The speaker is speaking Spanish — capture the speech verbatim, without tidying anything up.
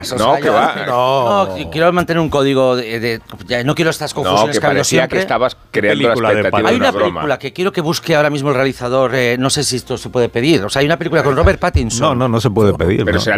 O No, sea, que yo- va. No, no, quiero mantener un código de, de- ya, no quiero estas No, confusiones que que ha habido parecía siempre. que estabas creando la película de expectativa Pattinson? Hay de una una broma. película que quiero que busque ahora mismo el realizador, eh, no sé si esto se puede pedir. O sea, hay una película con Robert Pattinson. No, no, no se puede pedir. Pero ¿no? será